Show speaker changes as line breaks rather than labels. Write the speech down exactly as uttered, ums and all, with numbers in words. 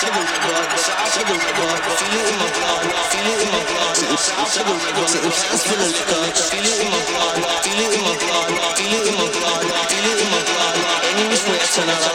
to the river, south to the river, feel it in my blood, feel it in my blood. South to the river, sitting fast for the liquor, feel it in my blood, feel it in my blood, feel it in my blood, feel it in my blood. Any which way I turn, I